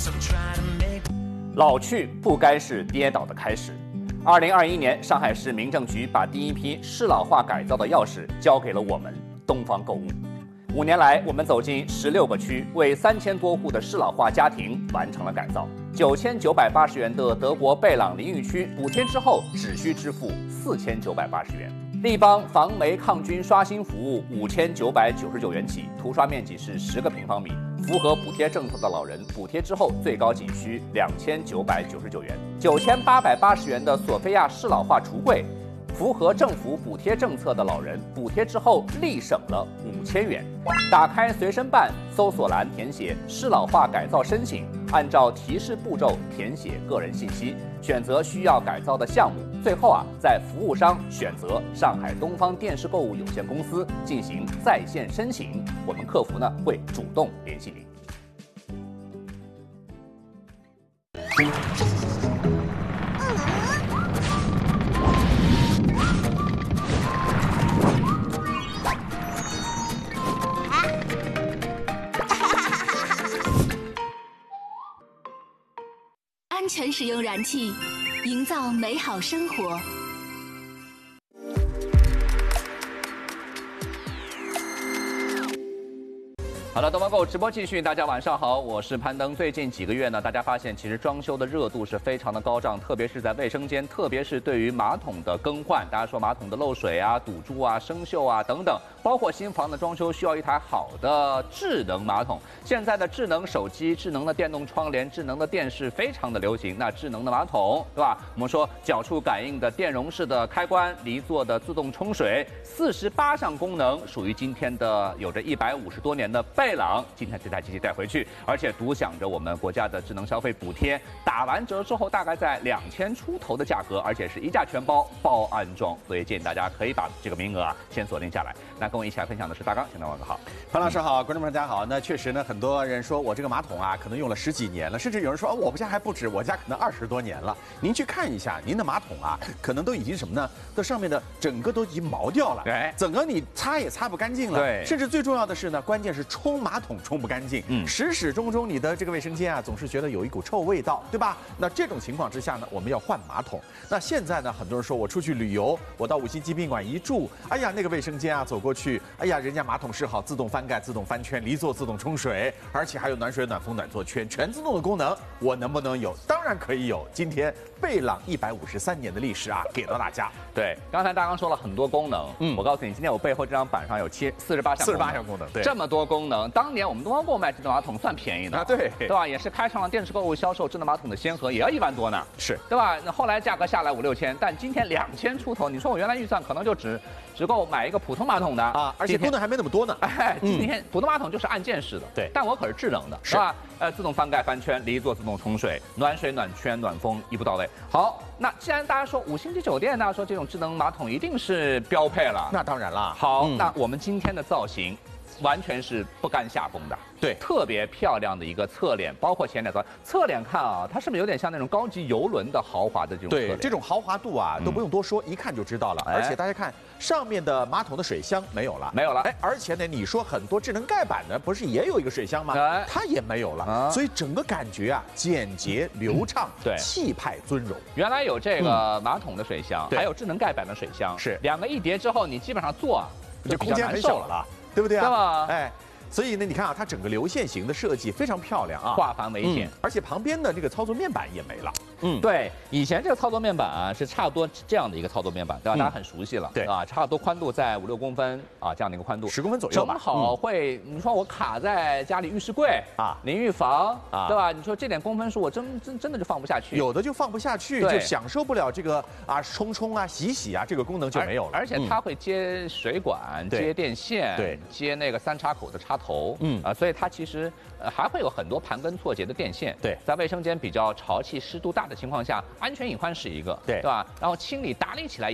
老去不该是跌倒的开始。2021年，上海市民政局把第一批适老化改造的钥匙交给了我们东方购物。5年来，我们走进16个区，为3000多户的适老化家庭完成了改造。9980元的德国贝朗淋浴区补贴之后，只需支付4980元。立邦防霉抗菌刷新服务5999元起，涂刷面积是10个平方米。符合补贴政策的老人，补贴之后最高仅需2999元。9880元的索菲亚适老化橱柜，符合政府补贴政策的老人，补贴之后立省了5000元。打开随身办，搜索栏填写适老化改造申请，按照提示步骤填写个人信息，选择需要改造的项目。最后在服务商选择上海东方电视购物有限公司进行在线申请，我们客服会主动联系您。 安全使用燃气，营造美好生活。 好的，东方购物直播继续，大家晚上好，我是攀登。最近几个月呢，大家发现其实装修的热度是非常的高涨，特别是在卫生间，特别是对于马桶的更换，大家说马桶的漏水啊、堵住啊、生锈啊等等，包括新房的装修需要一台好的智能马桶。现在的智能手机、智能的电动窗帘、智能的电视非常的流行，那智能的马桶，对吧？我们说脚触感应的电容式的开关、离座的自动冲水，48项功能，属于今天的有着150多年的贝朗，今天这台机器带回去，而且独享着我们国家的智能消费补贴，打完折之后大概在2000出头的价格，而且是一价全包包安装，所以建议大家可以把这个名额先锁定下来。那跟我一起来分享的是大刚，先来问个好。 潘老师好，观众朋友大家好。那确实呢，很多人说我这个马桶可能用了10几年了，甚至有人说我们家还不止，我家可能20多年了。您去看一下您的马桶可能都已经什么呢？这上面的整个都已经毛掉了， 对， 整个你擦也擦不干净了， 对， 甚至最重要的是呢，关键是冲马桶冲不干净，始始终终你的这个卫生间总是觉得有一股臭味道，对吧？那这种情况之下呢，我们要换马桶。那现在呢，很多人说我出去旅游，我到5星级宾馆一住，哎呀，那个卫生间走过去，哎呀，人家马桶是好，自动翻盖、自动翻圈、离座自动冲水，而且还有暖水、暖风、暖坐圈，全自动的功能，我能不能有？当然可以有。今天贝朗153年的历史给到大家。 对，刚才大刚说了很多功能，我告诉你，今天我背后这张板上有48项功能， 对， 这么多功能，当年我们东方购买智能马桶算便宜的对吧？也是开上了电视购物销售智能马桶的先河，也要1万多呢， 是对吧？那后来价格下来5、6千，但今天2000出头，你说我原来预算可能就只够买一个普通马桶的而且功能还没那么多呢。 今天普通马桶就是按键式的，对，但我可是智能的，是吧？自动翻盖翻圈，离座自动冲水，暖水暖圈暖风一步到位。好，那既然大家说5星级酒店，大家说这种智能马桶一定是标配了， 那当然啦。 好，那我们今天的造型完全是不甘下风的， 对， 特别漂亮的一个侧脸，包括前脸侧脸看它是不是有点像那种高级游轮的豪华的这种侧脸？ 对，这种豪华度都不用多说，一看就知道了。而且大家看上面的马桶的水箱没有了，而且呢，你说很多智能盖板呢，不是也有一个水箱吗？它也没有了，所以整个感觉简洁流畅， 对， 气派尊荣。 原来有这个马桶的水箱，还有智能盖板的水箱， 是 2个一叠之后，你基本上坐就空间很小了，对不对对吧？ 所以呢，你看它整个流线型的设计非常漂亮化繁为简， 而且旁边的这个操作面板也没了。 对，以前这个操作面板是差不多这样的一个操作面板，对吧？大家很熟悉了， 对差不多宽度在5、6公分这样的一个宽度 ，10公分左右吧。 正好会，你说我卡在家里浴室柜淋浴房对吧？你说这点公分数，我真的就放不下去， 有的就放不下去，就享受不了这个冲洗洗这个功能就没有了。 而且它会接水管、接电线、 对， 接那个3插口的插头，所以它其实还会有很多盘根错节的电线。 对， 在卫生间比较潮气、湿度大的情况下，安全隐患是一个，对吧？然后清理打理起来